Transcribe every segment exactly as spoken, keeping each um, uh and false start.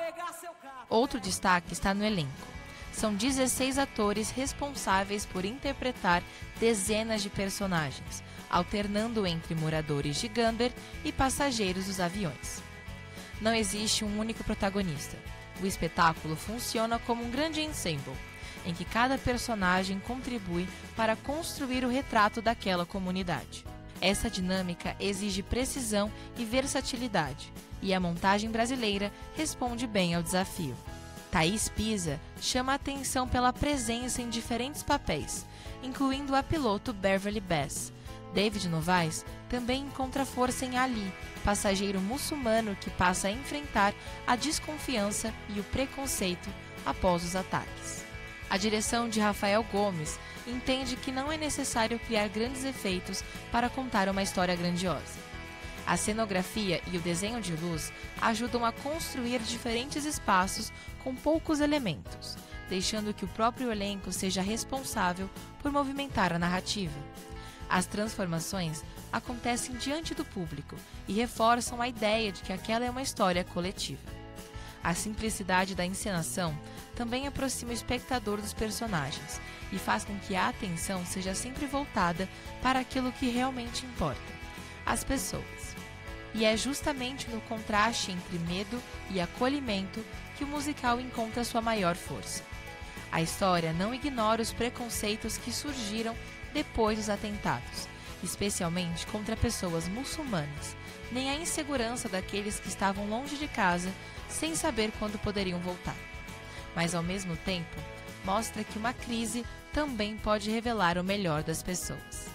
Outro destaque está no elenco. São dezesseis atores responsáveis por interpretar dezenas de personagens, alternando entre moradores de Gander e passageiros dos aviões. Não existe um único protagonista. O espetáculo funciona como um grande ensemble, em que cada personagem contribui para construir o retrato daquela comunidade. Essa dinâmica exige precisão e versatilidade, e a montagem brasileira responde bem ao desafio. Thaís Pisa chama a atenção pela presença em diferentes papéis, incluindo a piloto Beverly Bass. David Novaes também encontra força em Ali, passageiro muçulmano que passa a enfrentar a desconfiança e o preconceito após os ataques. A direção de Rafael Gomes entende que não é necessário criar grandes efeitos para contar uma história grandiosa. A cenografia e o desenho de luz ajudam a construir diferentes espaços com poucos elementos, deixando que o próprio elenco seja responsável por movimentar a narrativa. As transformações acontecem diante do público e reforçam a ideia de que aquela é uma história coletiva. A simplicidade da encenação também aproxima o espectador dos personagens e faz com que a atenção seja sempre voltada para aquilo que realmente importa: as pessoas. E é justamente no contraste entre medo e acolhimento que o musical encontra sua maior força. A história não ignora os preconceitos que surgiram depois dos atentados, especialmente contra pessoas muçulmanas, nem a insegurança daqueles que estavam longe de casa sem saber quando poderiam voltar. Mas, ao mesmo tempo, mostra que uma crise também pode revelar o melhor das pessoas.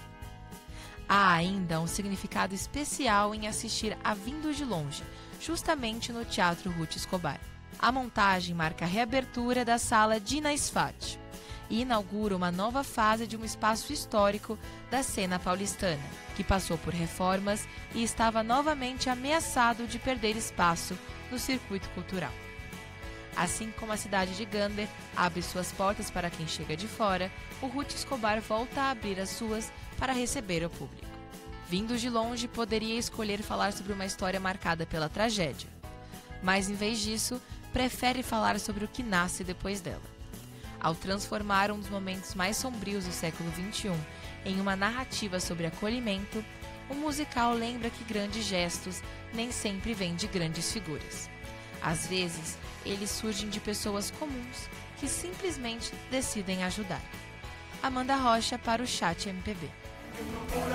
Há ainda um significado especial em assistir a Vindo de Longe, justamente no Teatro Ruth Escobar. A montagem marca a reabertura da sala Dina Sfat e inaugura uma nova fase de um espaço histórico da cena paulistana, que passou por reformas e estava novamente ameaçado de perder espaço no circuito cultural. Assim como a cidade de Gander abre suas portas para quem chega de fora, o Ruth Escobar volta a abrir as suas para receber o público. Vindo de Longe poderia escolher falar sobre uma história marcada pela tragédia, mas em vez disso, prefere falar sobre o que nasce depois dela. Ao transformar um dos momentos mais sombrios do século vinte e um em uma narrativa sobre acolhimento, o musical lembra que grandes gestos nem sempre vêm de grandes figuras. Às vezes, eles surgem de pessoas comuns que simplesmente decidem ajudar. Amanda Rocha para o Chat M P B.